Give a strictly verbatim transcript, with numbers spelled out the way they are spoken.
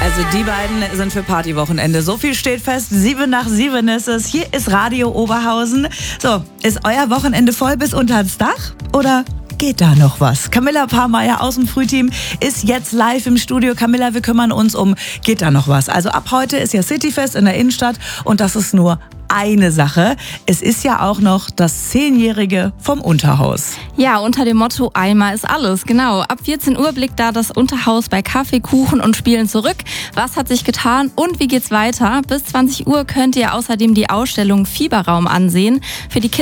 Also die beiden sind für Partywochenende. So viel steht fest. Sieben nach sieben ist es. Hier ist Radio Oberhausen. So, ist euer Wochenende voll bis unters Dach? Oder geht da noch was? Camilla Pahrmeier aus dem Frühteam ist jetzt live im Studio. Camilla, wir kümmern uns um, geht da noch was? Also ab heute ist ja Cityfest in der Innenstadt und das ist nur eine Sache. Es ist ja auch noch das Zehnjährige vom Unterhaus. Ja, unter dem Motto Einmal ist alles, genau. Ab vierzehn Uhr blickt da das Unterhaus bei Kaffee, Kuchen und Spielen zurück. Was hat sich getan und wie geht's weiter? Bis zwanzig Uhr könnt ihr außerdem die Ausstellung Fieberraum ansehen. Für die